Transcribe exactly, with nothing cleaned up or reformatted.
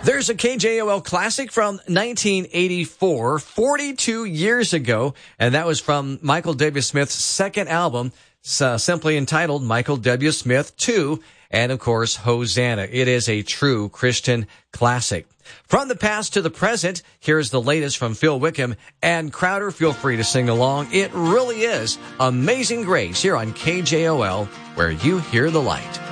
There's a K J O L classic from nineteen eighty-four, forty-two years ago, and that was from Michael W. Smith's second album, uh, simply entitled Michael W. Smith two, and of course, Hosanna. It is a true Christian classic. From the past to the present, here's the latest from Phil Wickham and Crowder. Feel free to sing along. It really is Amazing Grace here on K J O L, where you hear the light.